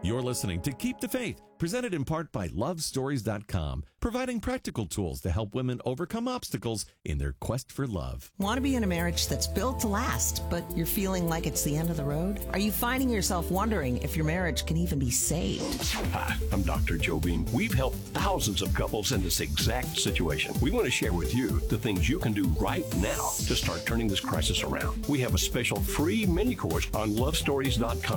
You're listening to Keep the Faith, presented in part by LoveStories.com, providing practical tools to help women overcome obstacles in their quest for love. Want to be in a marriage that's built to last, but you're feeling like it's the end of the road? Are you finding yourself wondering if your marriage can even be saved? Hi, I'm Dr. Joe Beam. We've helped thousands of couples in this exact situation. We want to share with you the things you can do right now to start turning this crisis around. We have a special free mini course on LoveStories.com.